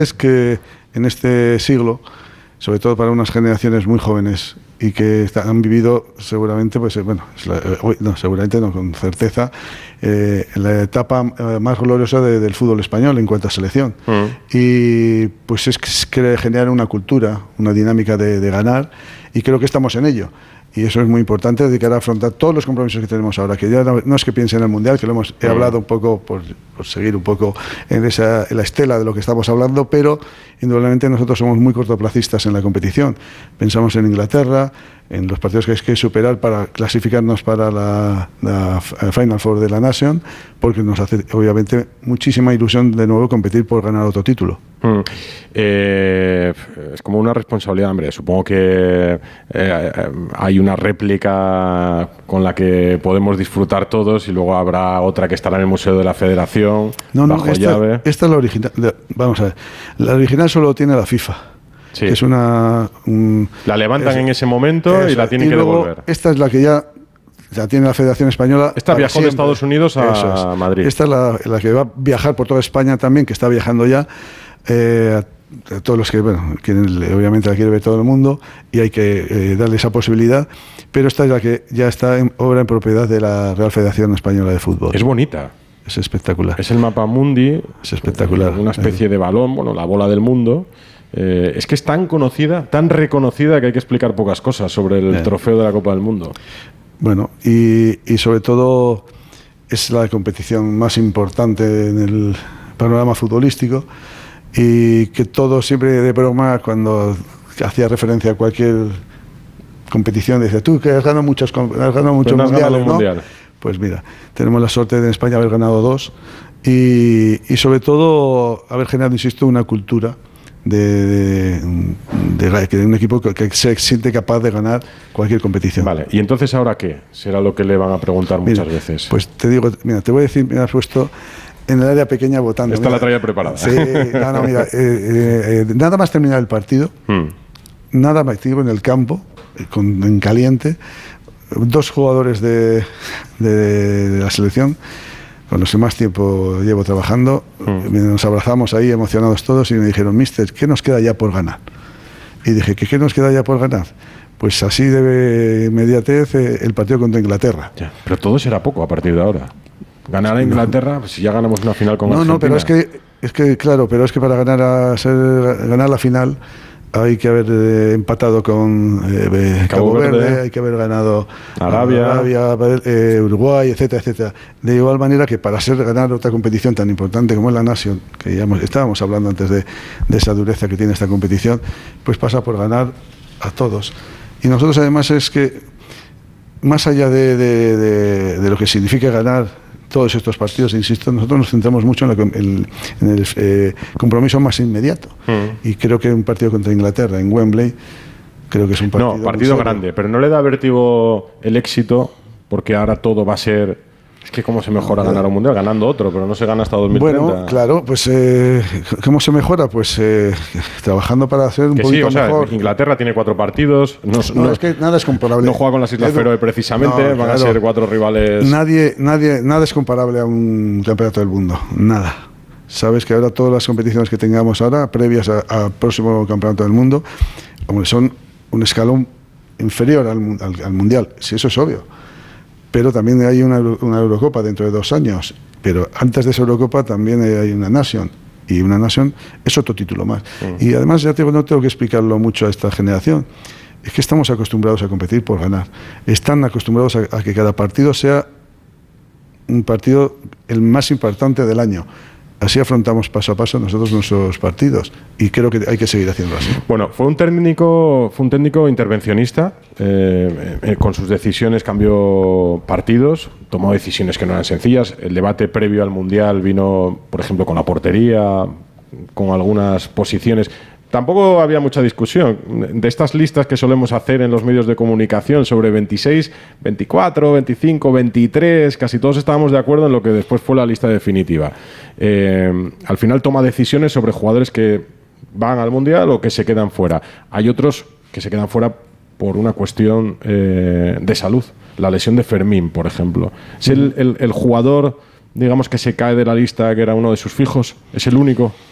Es que en este siglo, sobre todo para unas generaciones muy jóvenes y que han vivido seguramente, pues bueno, seguramente no, con certeza, la etapa más gloriosa del fútbol español en cuanto a selección. Y pues es que generar una cultura, una dinámica de ganar, y creo que estamos en ello. Y eso es muy importante de cara a afrontar todos los compromisos que tenemos ahora, que ya no es que piensen en el Mundial, que he hablado un poco por seguir un poco en la estela de lo que estamos hablando, pero indudablemente nosotros somos muy cortoplacistas en la competición. Pensamos en Inglaterra, en los partidos que hay que superar para clasificarnos para la Final Four de la Nation, porque nos hace obviamente muchísima ilusión de nuevo competir por ganar otro título. Es como una responsabilidad, hombre. Supongo que hay una réplica con la que podemos disfrutar todos y luego habrá otra que estará en el Museo de la Federación bajo llave. Esta es la original. Vamos a ver, la original solo tiene la FIFA. Sí. Es la levantan en ese momento y la tienen que devolver. Esta es la que ya tiene la Federación Española. Esta viajó de Estados Unidos a Madrid. Esta es la que va a viajar por toda España también, que está viajando ya. A todos los que, obviamente la quiere ver todo el mundo y hay que darle esa posibilidad, pero esta es la que ya está obra en propiedad de la Real Federación Española de Fútbol. Es bonita. Es espectacular. Es el mapa mundi. Es espectacular. Una especie de balón, la bola del mundo. Es que es tan conocida, tan reconocida que hay que explicar pocas cosas sobre el trofeo de la Copa del Mundo. Bueno, y sobre todo es la competición más importante en el panorama futbolístico. Y que todo siempre de broma, cuando hacía referencia a cualquier competición, decía, tú que has ganado muchos mundiales, ¿no? Mundial. Pues mira, tenemos la suerte de en España haber ganado 2 y sobre todo haber generado, insisto, una cultura de un equipo que se siente capaz de ganar cualquier competición. Vale, ¿y entonces ahora qué? Será lo que le van a preguntar muchas veces. Pues te digo, mira, te voy a decir, me has puesto en el área pequeña votando. Esta la traía preparada. Sí, mira, nada más terminar el partido, nada más activo en el campo, en caliente, 2 jugadores de la selección, con los que más tiempo llevo trabajando, nos abrazamos ahí emocionados todos y me dijeron, mister, ¿qué nos queda ya por ganar? Y dije, ¿qué nos queda ya por ganar? Pues así de inmediatez el partido contra Inglaterra. Ya, pero todo será poco a partir de ahora. Ganar a Inglaterra, pues si ya ganamos una final con Argentina. No, pero es que para ganar la final hay que haber empatado con Cabo Verde, hay que haber ganado Arabia, Uruguay, etcétera, etcétera. De igual manera que para ganar otra competición tan importante como es la Nation, que ya estábamos hablando antes de esa dureza que tiene esta competición, pues pasa por ganar a todos. Y nosotros además es que, más allá de lo que significa ganar todos estos partidos, insisto, nosotros nos centramos mucho en el compromiso más inmediato. Y creo que un partido contra Inglaterra en Wembley, creo que es un partido grande, pero no le da vértigo el éxito, porque ahora todo va a ser... Es que cómo se mejora ganar un mundial, ganando otro, pero no se gana hasta 2030. Bueno, claro, pues ¿cómo se mejora? Pues trabajando para hacer un poquito mejor. Inglaterra tiene 4 partidos. No, es que nada es comparable. No juega con las Islas Feroe precisamente, van a ser 4 rivales. Nada es comparable a un campeonato del mundo, nada. Sabes que ahora todas las competiciones que tengamos ahora, previas al próximo campeonato del mundo, son un escalón inferior al mundial, si eso es obvio. Pero también hay una Eurocopa dentro de 2 años. Pero antes de esa Eurocopa también hay una Nation. Y una Nation es otro título más. Y además, ya no tengo que explicarlo mucho a esta generación. Es que estamos acostumbrados a competir por ganar. Están acostumbrados a que cada partido sea un partido el más importante del año. Así afrontamos paso a paso nosotros nuestros partidos y creo que hay que seguir haciendo así. Bueno, fue un técnico intervencionista, con sus decisiones cambió partidos, tomó decisiones que no eran sencillas. El debate previo al Mundial vino, por ejemplo, con la portería, con algunas posiciones. Tampoco había mucha discusión de estas listas que solemos hacer en los medios de comunicación sobre 26, 24, 25, 23. Casi todos estábamos de acuerdo en lo que después fue la lista definitiva. Al final toma decisiones sobre jugadores que van al Mundial o que se quedan fuera. Hay otros que se quedan fuera por una cuestión de salud. La lesión de Fermín, por ejemplo. Es el jugador, digamos, que se cae de la lista, que era uno de sus fijos. ¿Es el único?